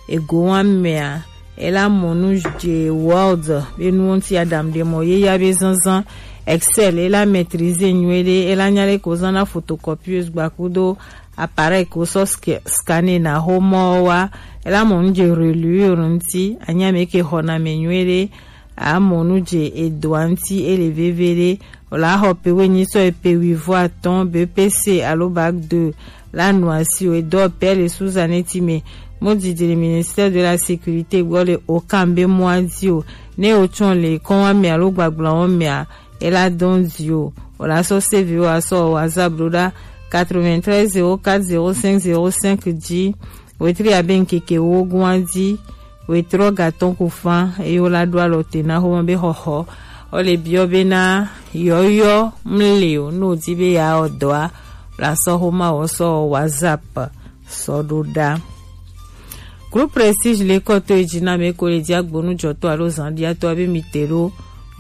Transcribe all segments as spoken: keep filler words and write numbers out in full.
ego amea ela monu de Word benu ti Adam de moye ya bezanzan Excel ela maîtriser nywele ela nyale kozana photocopieuse bakudo appareil ko so scanner na homo wa ela monu de relure nti anyame ke hona menywele a monu je edwanti elevevere ola hope wenyi so epe wivo ton B P C alo bac deux la noisi o edo pele suzanetime modi du ministère de la sécurité gole okambe moadio ne ochonle konwa mi alo gbagba won mi a ela donzio ola so C V O aso WhatsApp broda quatre-vingt-treize zéro quatre zéro cinq zéro cinq dix wetri abenkeke wogwandi wetro gaton kufan e ola doa lotena ho be hoho ole biobe na yoyo mleo no dibe ya odoa la so homa oso WhatsApp so doda Groupe Prestige le koto ejina me ko le diagbonu joto alo zandia to abe mitero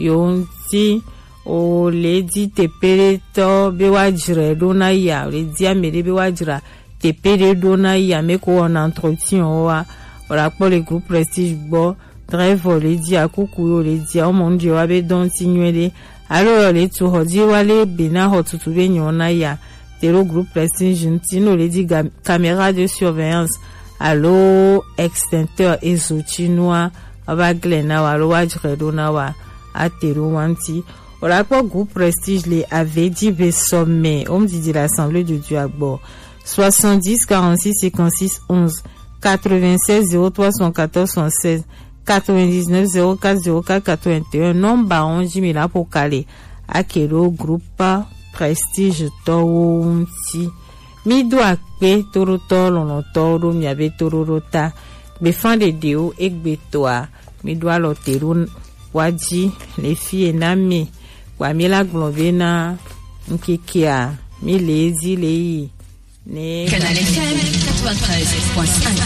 yonti o le di tepere to be wajire dona ya le dia mere be wajira tepere dona ya me ko en entretien wa ora po le Groupe Prestige bo drive le dia kuku le dia o mon Dieu abe don tinwele alo le tu hodi wale bina hotutu be nyona ya tero Groupe Prestige ntino le di caméra de surveillance allo extincteur ezochinois abaglena walo wajredona wa atero wanti ora po Groupe Prestige le avait dit be sommet on dit de l'Assemblée de Dieu agbo soixante-dix quarante-six cinquante-six onze quatre-vingt-seize zéro trois cent quatorze soixante-seize quatre-vingt-dix-neuf zéro quatre zéro quatre quatre-vingt-un nomba onze mille pour caler akelo Groupe Prestige towunti mi doa pe toroto lono toro mi abe tororota be fan de deo egbe toa mi doa loteru waji le fie na mi kwa mi la globe na nkikia mi lezi le yi ne Canal F M quatre-vingt-treize point cinq